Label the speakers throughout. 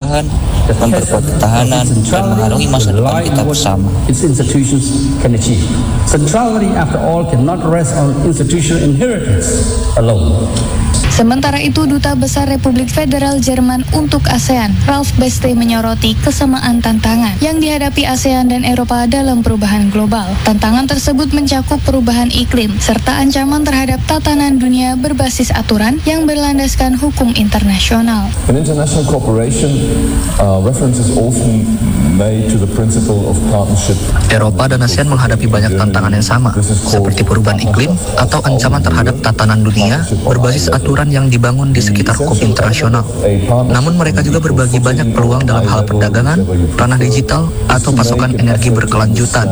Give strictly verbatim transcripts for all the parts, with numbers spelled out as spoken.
Speaker 1: bertahan, memperkuat ketahanan, dan mengarungi masa depan kita bersama.
Speaker 2: Its institutions can achieve. Centrality, after all, cannot rest on institutional inheritance alone.
Speaker 3: Sementara itu, Duta Besar Republik Federal Jerman untuk ASEAN, Ralf Beste, menyoroti kesamaan tantangan yang dihadapi ASEAN dan Eropa dalam perubahan global. Tantangan tersebut mencakup perubahan iklim, serta ancaman terhadap tatanan dunia berbasis aturan yang berlandaskan hukum internasional.
Speaker 4: In international cooperation, uh, reference is often made to the principle of partnership.
Speaker 5: Eropa dan ASEAN menghadapi banyak tantangan yang sama, seperti perubahan iklim atau ancaman terhadap tatanan dunia berbasis aturan yang dibangun di sekitar hukum internasional. Namun mereka juga berbagi banyak peluang dalam hal perdagangan, ranah digital, atau pasokan energi berkelanjutan.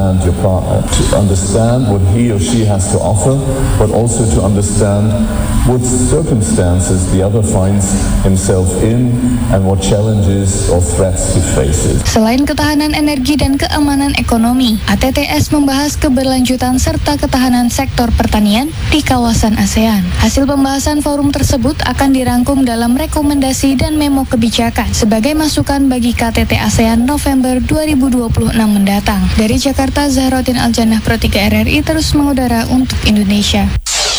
Speaker 4: What circumstances the other finds himself in and what challenges or threats he faces.
Speaker 3: Selain ketahanan energi dan keamanan ekonomi, A T T S membahas keberlanjutan serta ketahanan sektor pertanian di kawasan ASEAN. Hasil pembahasan forum tersebut akan dirangkum dalam rekomendasi dan memo kebijakan sebagai masukan bagi K T T ASEAN November dua ribu dua puluh enam mendatang. Dari Jakarta, Zahrotin Aljannah, Pro tiga R R I terus mengudara untuk Indonesia.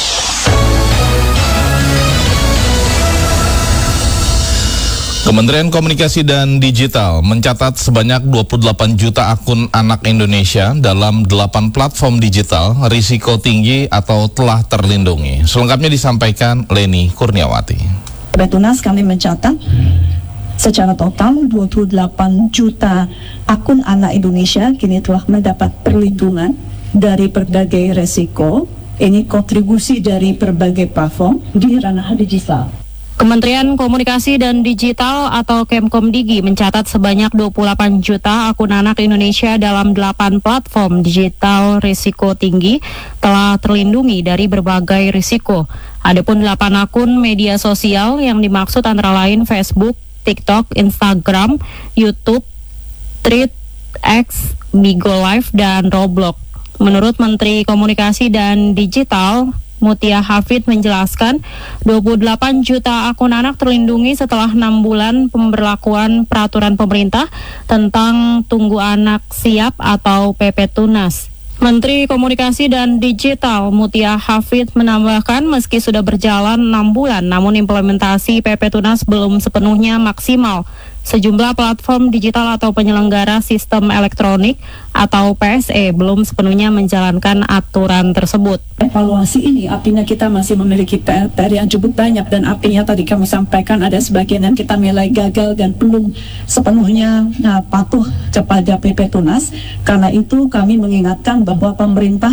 Speaker 6: Kementerian Komunikasi dan Digital mencatat sebanyak dua puluh delapan juta akun anak Indonesia dalam delapan platform digital risiko tinggi atau telah terlindungi. Selengkapnya disampaikan Leni Kurniawati.
Speaker 7: Petunas kami mencatat secara total dua puluh delapan juta akun anak Indonesia kini telah mendapat perlindungan dari berbagai risiko. Ini kontribusi dari berbagai platform di ranah digital.
Speaker 8: Kementerian Komunikasi dan Digital atau Kemkomdigi mencatat sebanyak dua puluh delapan juta akun anak Indonesia dalam delapan platform digital risiko tinggi telah terlindungi dari berbagai risiko. Adapun delapan akun media sosial yang dimaksud antara lain Facebook, TikTok, Instagram, YouTube, Threads, X, Bigo Live, dan Roblox. Menurut Menteri Komunikasi dan Digital, Mutia Hafid menjelaskan dua puluh delapan juta akun anak terlindungi setelah enam bulan pemberlakuan peraturan pemerintah tentang Tunggu Anak Siap atau P P Tunas. Menteri Komunikasi dan Digital Mutia Hafid menambahkan meski sudah berjalan enam bulan namun implementasi P P Tunas belum sepenuhnya maksimal. Sejumlah platform digital atau penyelenggara sistem elektronik atau P S E belum sepenuhnya menjalankan aturan tersebut.
Speaker 7: Evaluasi ini artinya kita masih memiliki P R yang cukup banyak dan artinya tadi kami sampaikan ada sebagian yang kita nilai gagal dan belum sepenuhnya nah, patuh kepada P P Tunas. Karena itu kami mengingatkan bahwa pemerintah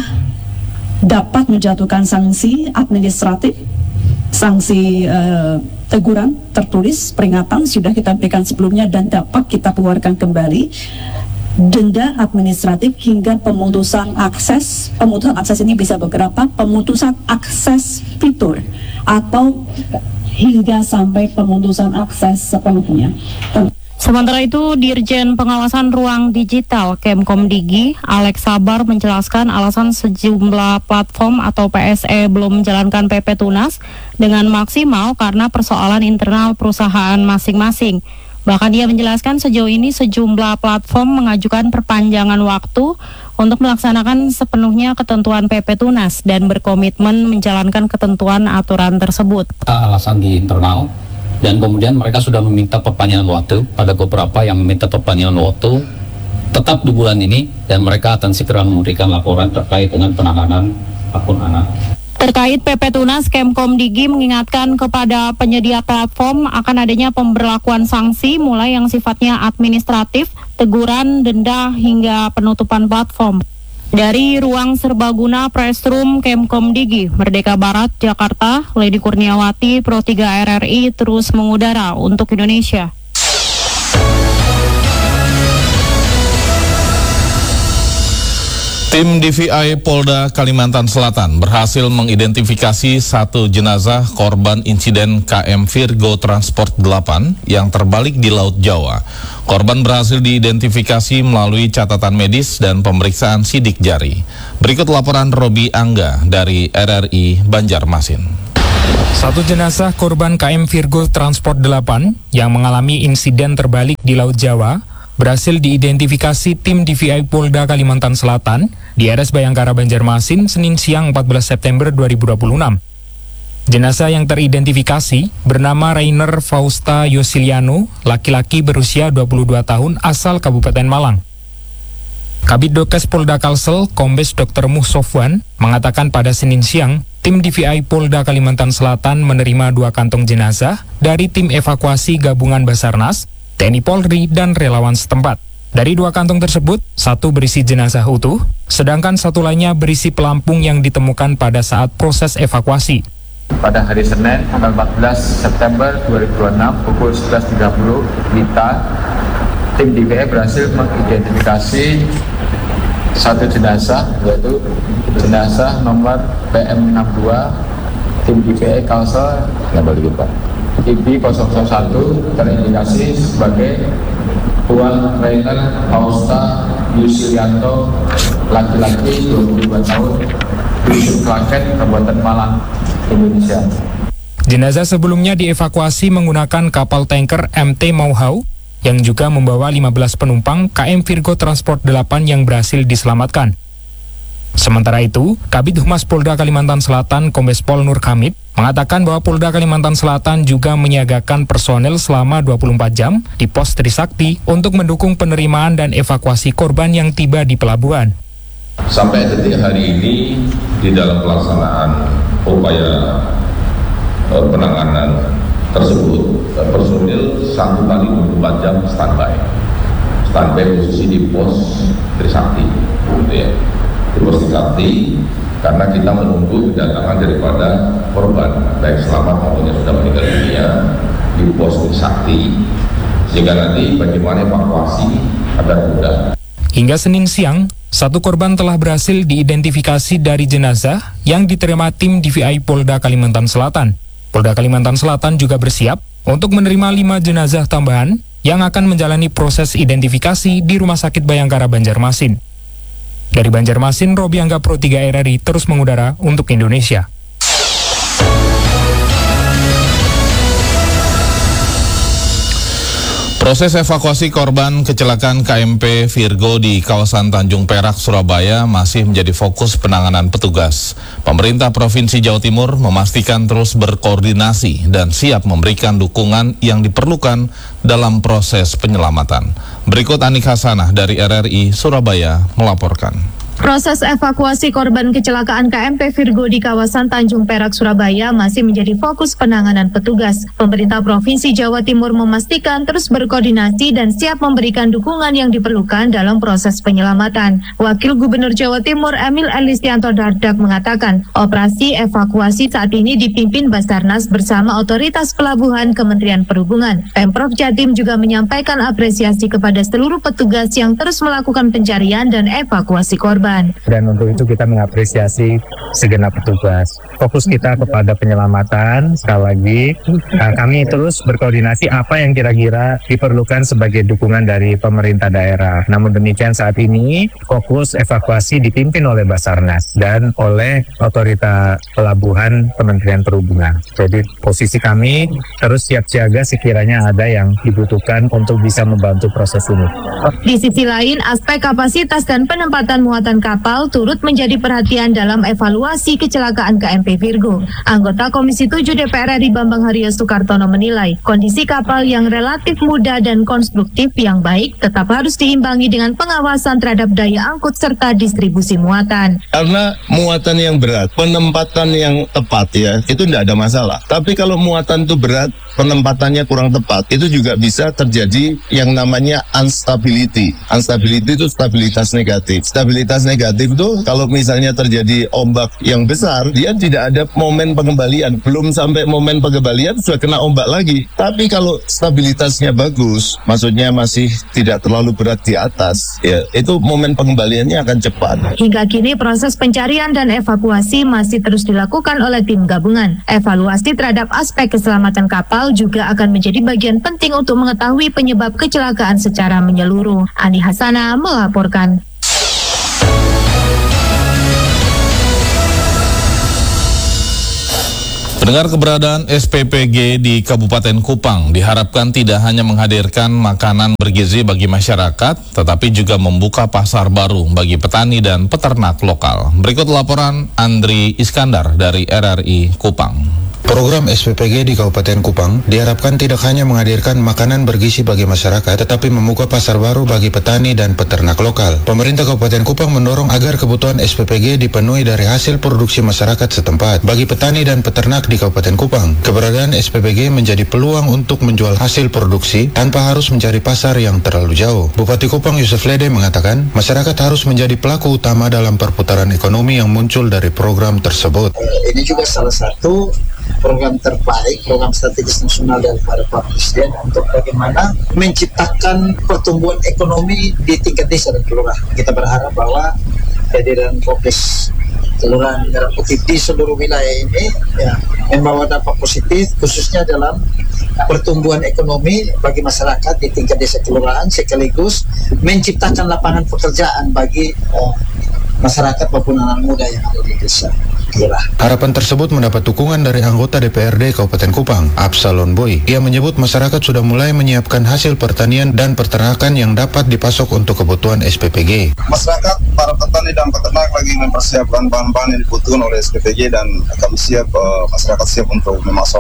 Speaker 7: dapat menjatuhkan sanksi administratif, sanksi uh, teguran tertulis, peringatan sudah kita berikan sebelumnya dan dapat kita keluarkan kembali, denda administratif hingga pemutusan akses. Pemutusan akses ini bisa beberapa, pemutusan akses fitur atau hingga sampai pemutusan akses sepenuhnya.
Speaker 8: Sementara itu, Dirjen Pengawasan Ruang Digital Kemkomdigi, Alex Sabar, menjelaskan alasan sejumlah platform atau P S E belum menjalankan P P Tunas dengan maksimal karena persoalan internal perusahaan masing-masing. Bahkan dia menjelaskan sejauh ini sejumlah platform mengajukan perpanjangan waktu untuk melaksanakan sepenuhnya ketentuan P P Tunas dan berkomitmen menjalankan ketentuan aturan tersebut.
Speaker 9: Alasan di internal. Dan kemudian mereka sudah meminta perpanjangan waktu pada beberapa yang meminta perpanjangan waktu tetap di bulan ini dan mereka akan segera memberikan laporan terkait dengan penanganan akun anak.
Speaker 8: Terkait P P Tunas, Kemkomdigi mengingatkan kepada penyedia platform akan adanya pemberlakuan sanksi mulai yang sifatnya administratif, teguran, denda hingga penutupan platform. Dari Ruang Serbaguna Press Room Kemkomdigi, Merdeka Barat, Jakarta, Leni Kurniawati, Pro tiga R R I terus mengudara untuk Indonesia.
Speaker 6: Tim D V I Polda Kalimantan Selatan berhasil mengidentifikasi satu jenazah korban insiden K M Virgo Transport delapan yang terbalik di Laut Jawa. Korban berhasil diidentifikasi melalui catatan medis dan pemeriksaan sidik jari. Berikut laporan Robi Angga dari R R I Banjarmasin.
Speaker 10: Satu jenazah korban K M Virgo Transport delapan yang mengalami insiden terbalik di Laut Jawa berhasil diidentifikasi tim D V I Polda Kalimantan Selatan di R S Bayangkara Banjarmasin Senin siang empat belas September dua ribu dua puluh enam. Jenazah yang teridentifikasi bernama Rainer Fausta Yosiliano, laki-laki berusia dua puluh dua tahun asal Kabupaten Malang. Kabid Dokes Polda Kalsel, Kombes Dokter Muh Sofwan, mengatakan pada Senin siang, tim D V I Polda Kalimantan Selatan menerima dua kantong jenazah dari tim evakuasi gabungan Basarnas, T N I Polri, dan relawan setempat. Dari dua kantong tersebut, satu berisi jenazah utuh, sedangkan satu lainnya berisi pelampung yang ditemukan pada saat proses evakuasi.
Speaker 11: Pada hari Senin, tanggal empat belas September dua ribu dua puluh enam, pukul sebelas tiga puluh W I T A, tim D V I berhasil mengidentifikasi satu jenazah, yaitu jenazah nomor P M enam dua, tim D V I Kalsel, I B nol nol satu, terindikasi sebagai Tuan Rainer Fausta Yusilianto, laki-laki dua puluh dua tahun, Dusun Klaten, Kabupaten Malang, Indonesia.
Speaker 10: Jenazah sebelumnya dievakuasi menggunakan kapal tanker M T Mauhau yang juga membawa lima belas penumpang K M Virgo Transport delapan yang berhasil diselamatkan. Sementara itu, Kabid Humas Polda Kalimantan Selatan Kombes Pol Nur Kamid mengatakan bahwa Polda Kalimantan Selatan juga menyiagakan personel selama dua puluh empat jam di pos Trisakti untuk mendukung penerimaan dan evakuasi korban yang tiba di pelabuhan.
Speaker 12: Sampai detik hari ini di dalam pelaksanaan upaya uh, penanganan tersebut, uh, personil satu kali dua puluh empat jam standby, standby posisi di pos Trisakti, gitu ya, di pos Trisakti, karena kita menunggu kedatangan daripada korban, baik selamat maupun yang sudah meninggal dunia di pos Trisakti, sehingga nanti bagaimana evakuasi agar mudah.
Speaker 10: Hingga Senin siang, satu korban telah berhasil diidentifikasi dari jenazah yang diterima tim D V I Polda Kalimantan Selatan. Polda Kalimantan Selatan juga bersiap untuk menerima lima jenazah tambahan yang akan menjalani proses identifikasi di Rumah Sakit Bayangkara Banjarmasin. Dari Banjarmasin, Robi Angga Pro tiga R R I terus mengudara untuk Indonesia.
Speaker 6: Proses evakuasi korban kecelakaan K M P Virgo di kawasan Tanjung Perak, Surabaya masih menjadi fokus penanganan petugas. Pemerintah Provinsi Jawa Timur memastikan terus berkoordinasi dan siap memberikan dukungan yang diperlukan dalam proses penyelamatan. Berikut Anik Hasanah dari R R I Surabaya melaporkan.
Speaker 13: Proses evakuasi korban kecelakaan K M P Virgo di kawasan Tanjung Perak, Surabaya masih menjadi fokus penanganan petugas. Pemerintah Provinsi Jawa Timur memastikan terus berkoordinasi dan siap memberikan dukungan yang diperlukan dalam proses penyelamatan. Wakil Gubernur Jawa Timur Emil Elistianto Dardak mengatakan, operasi evakuasi saat ini dipimpin Basarnas bersama otoritas pelabuhan Kementerian Perhubungan. Pemprov Jatim juga menyampaikan apresiasi kepada seluruh petugas yang terus melakukan pencarian dan evakuasi korban.
Speaker 14: Dan untuk itu kita mengapresiasi segenap petugas. Fokus kita kepada penyelamatan. Sekali lagi, uh, kami terus berkoordinasi apa yang kira-kira diperlukan sebagai dukungan dari pemerintah daerah. Namun demikian saat ini fokus evakuasi dipimpin oleh Basarnas dan oleh otoritas pelabuhan Kementerian Perhubungan. Jadi posisi kami terus siap siaga sekiranya ada yang dibutuhkan untuk bisa membantu proses ini.
Speaker 13: Di sisi lain, aspek kapasitas dan penempatan muatan kapal turut menjadi perhatian dalam evaluasi kecelakaan K M P Virgo. Anggota Komisi tujuh D P R R I Bambang Haryo Soekartono menilai kondisi kapal yang relatif muda dan konstruktif yang baik tetap harus diimbangi dengan pengawasan terhadap daya angkut serta distribusi muatan.
Speaker 15: Karena muatan yang berat, penempatan yang tepat ya, itu tidak ada masalah. Tapi kalau muatan itu berat, penempatannya kurang tepat, itu juga bisa terjadi yang namanya instability. Instability itu stabilitas negatif. Stabilitas negatif itu kalau misalnya terjadi ombak yang besar, dia tidak ada momen pengembalian. Belum sampai momen pengembalian sudah kena ombak lagi. Tapi kalau stabilitasnya bagus, maksudnya masih tidak terlalu berat di atas, ya itu momen pengembaliannya akan cepat.
Speaker 13: Hingga kini proses pencarian dan evakuasi masih terus dilakukan oleh tim gabungan. Evaluasi terhadap aspek keselamatan kapal juga akan menjadi bagian penting untuk mengetahui penyebab kecelakaan secara menyeluruh. Ani Hasanah melaporkan.
Speaker 6: Mendengar keberadaan S P P G di Kabupaten Kupang diharapkan tidak hanya menghadirkan makanan bergizi bagi masyarakat, tetapi juga membuka pasar baru bagi petani dan peternak lokal. Berikut laporan Andri Iskandar dari R R I Kupang.
Speaker 16: Program S P P G di Kabupaten Kupang diharapkan tidak hanya menghadirkan makanan bergizi bagi masyarakat, tetapi membuka pasar baru bagi petani dan peternak lokal. Pemerintah Kabupaten Kupang mendorong agar kebutuhan S P P G dipenuhi dari hasil produksi masyarakat setempat. Bagi petani dan peternak di Kabupaten Kupang, keberadaan S P P G menjadi peluang untuk menjual hasil produksi tanpa harus mencari pasar yang terlalu jauh. Bupati Kupang Yusuf Lede mengatakan, masyarakat harus menjadi pelaku utama dalam perputaran ekonomi yang muncul dari program tersebut.
Speaker 17: Ini juga salah satu program terbaik, program strategis nasional daripada Pak Presiden untuk bagaimana menciptakan pertumbuhan ekonomi di tingkat desa dan kelurahan. Kita berharap bahwa kehadiran Kopes Kelurahan Merah Putih di seluruh wilayah ini ya, membawa dampak positif khususnya dalam pertumbuhan ekonomi bagi masyarakat di tingkat desa kelurahan, sekaligus menciptakan lapangan pekerjaan bagi uh, masyarakat maupun anak muda yang ada di desa.
Speaker 16: Harapan tersebut mendapat dukungan dari anggota D P R D Kabupaten Kupang, Absalon Boy. Ia menyebut masyarakat sudah mulai menyiapkan hasil pertanian dan peternakan yang dapat dipasok untuk kebutuhan S P P G.
Speaker 18: Masyarakat, para petani dan peternak lagi mempersiapkan bahan-bahan yang dibutuhkan oleh S P P G dan kami siap, uh, masyarakat siap untuk memasok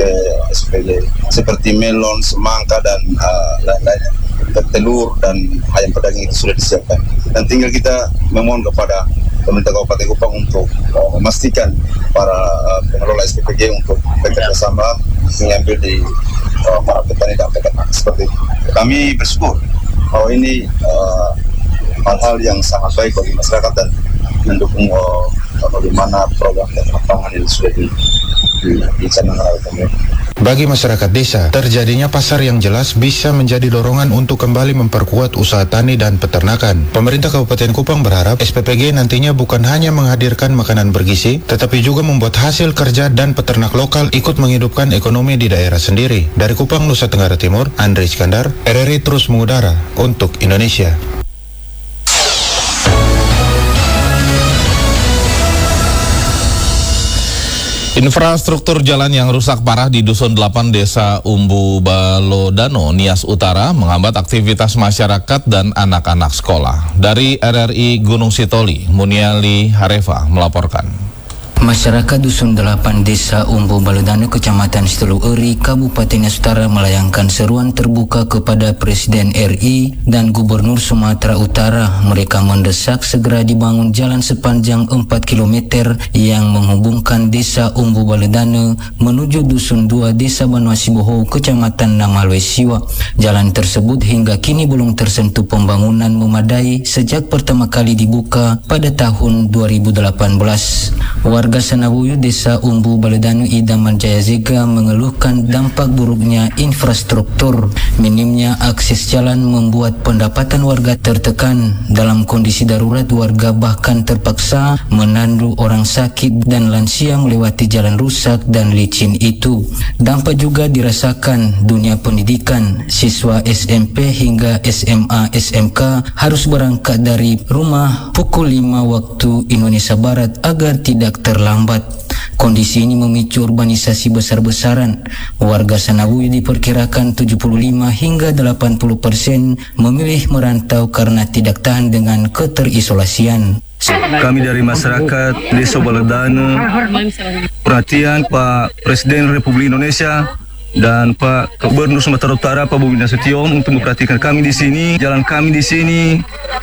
Speaker 18: S P P G seperti melon, semangka dan uh, lain-lainnya. Telur dan ayam pedaging itu sudah disiapkan. Dan tinggal kita memohon kepada pemerintah Kabupaten Kupang untuk uh, memastikan para uh, pengelola S P P G untuk bekerja sama mengambil di uh, para petani dan peternak seperti itu. Kami bersyukur bahwa ini uh, hal-hal yang sangat baik bagi masyarakat dan mendukung uh, bagaimana program dan lapangan yang sudah dicanangkan oleh pemerintah.
Speaker 16: Bagi masyarakat desa, terjadinya pasar yang jelas bisa menjadi dorongan untuk kembali memperkuat usaha tani dan peternakan. Pemerintah Kabupaten Kupang berharap S P P G nantinya bukan hanya menghadirkan makanan bergizi, tetapi juga membuat hasil kerja dan peternak lokal ikut menghidupkan ekonomi di daerah sendiri. Dari Kupang, Nusa Tenggara Timur, Andri Iskandar, R R I terus mengudara untuk Indonesia.
Speaker 6: Infrastruktur jalan yang rusak parah di Dusun delapan Desa Umbu Balodano, Nias Utara menghambat aktivitas masyarakat dan anak-anak sekolah. Dari R R I Gunung Sitoli, Muniali Hareva melaporkan.
Speaker 19: Masyarakat Dusun delapan Desa Umbu Balodano, Kecamatan Sitelu Eri, Kabupaten Nias Utara melayangkan seruan terbuka kepada Presiden R I dan Gubernur Sumatera Utara. Mereka mendesak segera dibangun jalan sepanjang empat kilometer yang menghubungkan Desa Umbu Balodano menuju Dusun dua Desa Banuasiboho, Kecamatan Namalwesiwa. Jalan tersebut hingga kini belum tersentuh pembangunan memadai sejak pertama kali dibuka pada tahun dua ribu delapan belas. Warga Sanawuyu Desa Umbu Balodano Idaman Jayazega mengeluhkan dampak buruknya infrastruktur. Minimnya akses jalan membuat pendapatan warga tertekan. Dalam kondisi darurat, warga bahkan terpaksa menandu orang sakit dan lansia melewati jalan rusak dan licin itu. Dampak juga dirasakan dunia pendidikan. Siswa S M P hingga S M A S M K harus berangkat dari rumah pukul lima waktu Indonesia Barat agar tidak terlambat. Kondisi ini memicu urbanisasi besar-besaran. Warga Sanawuyu diperkirakan tujuh puluh lima hingga delapan puluh persen memilih merantau karena tidak tahan dengan keterisolasian.
Speaker 20: Kami dari masyarakat Desa Balodano, perhatian Pak Presiden Republik Indonesia dan Pak Gubernur Sumatera Utara Pak Bobi Nasution untuk memperhatikan kami di sini. Jalan kami di sini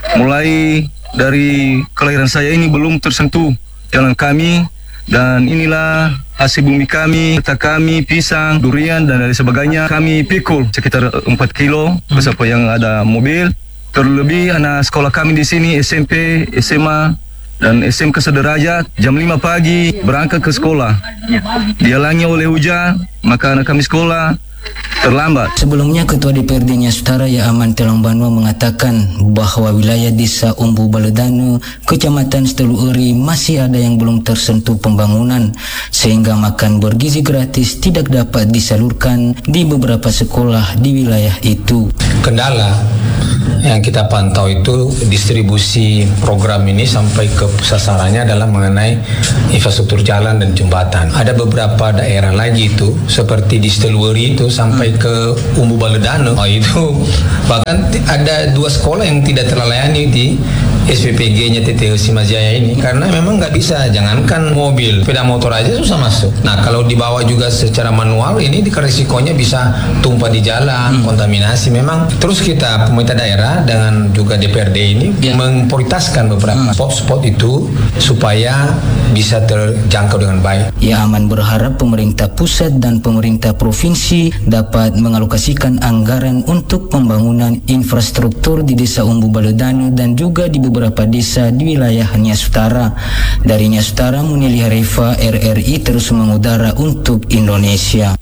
Speaker 20: mulai dari kelahiran saya ini belum tersentuh jalan kami, dan inilah hasil bumi kami, kata kami, pisang, durian dan lain sebagainya. Kami pikul sekitar empat kilo bersama yang ada mobil. Terlebih anak sekolah kami di sini S M P, S M A dan S M K sederajat jam lima pagi berangkat ke sekolah. Dihalangi oleh hujan, maka anak kami sekolah terlambat.
Speaker 19: Sebelumnya, Ketua D P R D Nias Utara Yaaman Telang Banua mengatakan bahwa wilayah Desa Umbu Balodano, Kecamatan Sitelu Eri masih ada yang belum tersentuh pembangunan, sehingga makan bergizi gratis tidak dapat disalurkan di beberapa sekolah di wilayah itu.
Speaker 21: Kendala Yang kita pantau itu distribusi program ini sampai ke sasarannya adalah mengenai infrastruktur jalan dan jembatan. Ada beberapa daerah lagi itu seperti di Stelweri itu sampai ke Umbu Baledano. Oh, itu bahkan ada dua sekolah yang tidak terlayani di S P P G-nya T T H Simajaya ini karena memang nggak bisa, jangankan mobil, sepeda motor aja susah masuk. Nah kalau dibawa juga secara manual ini risikonya bisa tumpah di jalan, hmm. kontaminasi. Memang terus kita pemerintah daerah dengan juga D P R D ini yeah. memprioritaskan beberapa hmm. spot-spot itu supaya bisa terjangkau dengan baik.
Speaker 19: Ya, Aman berharap pemerintah pusat dan pemerintah provinsi dapat mengalokasikan anggaran untuk pembangunan infrastruktur di Desa Umbu Baledano dan juga di beberapa desa di wilayah Nias Utara. Dari Nias Utara, Munili Harifa, R R I terus mengudara untuk Indonesia.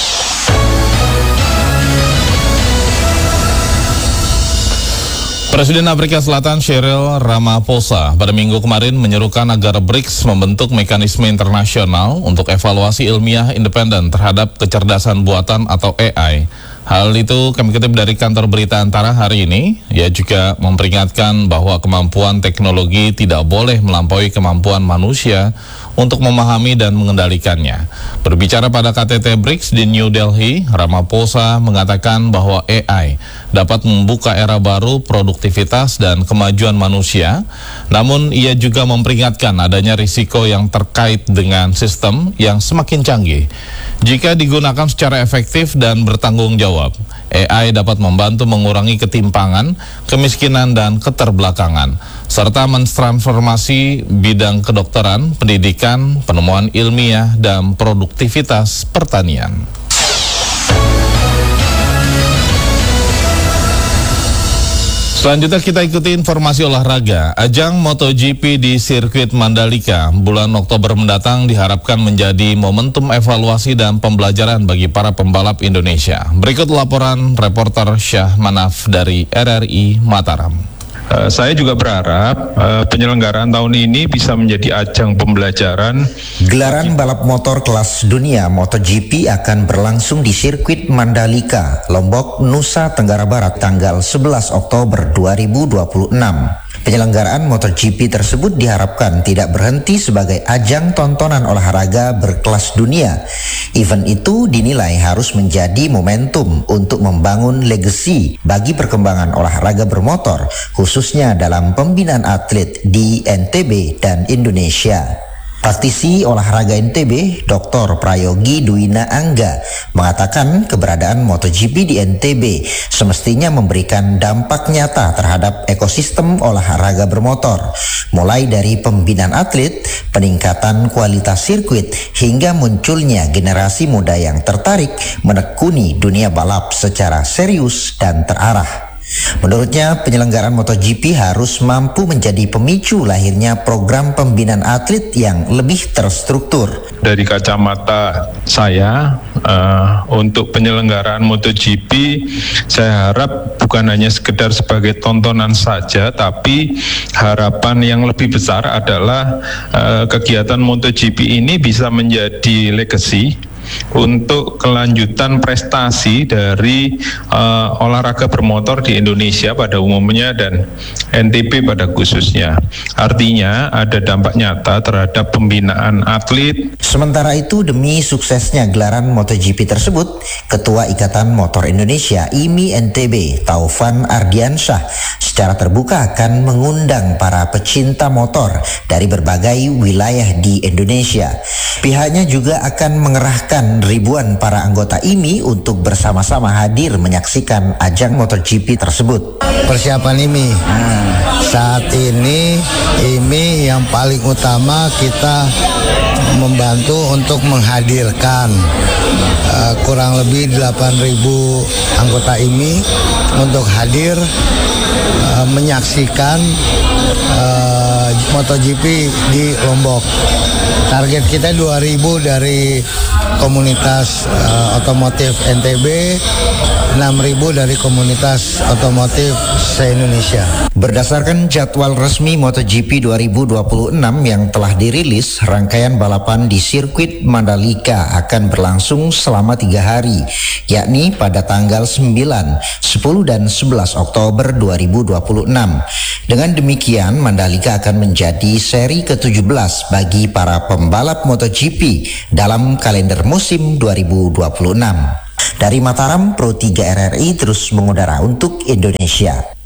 Speaker 6: Presiden Afrika Selatan Cyril Ramaphosa pada minggu kemarin menyerukan agar B R I C S membentuk mekanisme internasional untuk evaluasi ilmiah independen terhadap kecerdasan buatan atau A I. Hal itu kami kutip dari kantor berita Antara hari ini. Ia juga memperingatkan bahwa kemampuan teknologi tidak boleh melampaui kemampuan manusia untuk memahami dan mengendalikannya. Berbicara pada K T T B R I C S di New Delhi, Ramaphosa mengatakan bahwa A I dapat membuka era baru produktivitas dan kemajuan manusia. Namun ia juga memperingatkan adanya risiko yang terkait dengan sistem yang semakin canggih. Jika digunakan secara efektif dan bertanggung jawab, A I dapat membantu mengurangi ketimpangan, kemiskinan, dan keterbelakangan, serta mentransformasi bidang kedokteran, pendidikan, penemuan ilmiah, dan produktivitas pertanian. Selanjutnya kita ikuti informasi olahraga. Ajang MotoGP di sirkuit Mandalika bulan Oktober mendatang diharapkan menjadi momentum evaluasi dan pembelajaran bagi para pembalap Indonesia. Berikut laporan reporter Syah Manaf dari R R I Mataram.
Speaker 22: Uh, saya juga berharap uh, penyelenggaraan tahun ini bisa menjadi ajang pembelajaran.
Speaker 23: Gelaran balap motor kelas dunia MotoGP akan berlangsung di sirkuit Mandalika, Lombok, Nusa Tenggara Barat tanggal sebelas Oktober dua ribu dua puluh enam. Penyelenggaraan MotoGP tersebut diharapkan tidak berhenti sebagai ajang tontonan olahraga berkelas dunia. Event itu dinilai harus menjadi momentum untuk membangun legasi bagi perkembangan olahraga bermotor, khususnya dalam pembinaan atlet di N T B dan Indonesia. Praktisi olahraga N T B, Doktor Prayogi Dwina Angga, mengatakan keberadaan MotoGP di N T B semestinya memberikan dampak nyata terhadap ekosistem olahraga bermotor, mulai dari pembinaan atlet, peningkatan kualitas sirkuit, hingga munculnya generasi muda yang tertarik menekuni dunia balap secara serius dan terarah. Menurutnya, penyelenggaraan MotoGP harus mampu menjadi pemicu lahirnya program pembinaan atlet yang lebih terstruktur.
Speaker 22: Dari kacamata saya, uh, untuk penyelenggaraan MotoGP, saya harap bukan hanya sekedar sebagai tontonan saja, tapi harapan yang lebih besar adalah uh, kegiatan MotoGP ini bisa menjadi legacy untuk kelanjutan prestasi dari uh, olahraga bermotor di Indonesia pada umumnya dan N T B pada khususnya. Artinya ada dampak nyata terhadap pembinaan atlet.
Speaker 23: Sementara itu, demi suksesnya gelaran MotoGP tersebut, Ketua Ikatan Motor Indonesia I M I N T B Taufan Ardiansyah secara terbuka akan mengundang para pecinta motor dari berbagai wilayah di Indonesia. Pihaknya juga akan mengerahkan ribuan para anggota I M I untuk bersama-sama hadir menyaksikan ajang MotoGP tersebut.
Speaker 24: Persiapan I M I hmm. saat ini I M I yang paling utama kita membantu untuk menghadirkan uh, kurang lebih delapan ribu anggota I M I untuk hadir uh, menyaksikan uh, MotoGP di Lombok. Target kita dua ribu dari komunitas uh, otomotif N T B enam ribu dari komunitas otomotif se-Indonesia.
Speaker 23: Berdasarkan jadwal resmi MotoGP dua ribu dua puluh enam yang telah dirilis, rangkaian balapan di sirkuit Mandalika akan berlangsung selama tiga hari, yakni pada tanggal sembilan, sepuluh, dan sebelas Oktober dua ribu dua puluh enam. Dengan demikian, Mandalika akan menjadi seri ke tujuh belas bagi para pembalap MotoGP dalam kalender musim dua ribu dua puluh enam. Dari Mataram, Pro tiga R R I terus mengudara untuk Indonesia.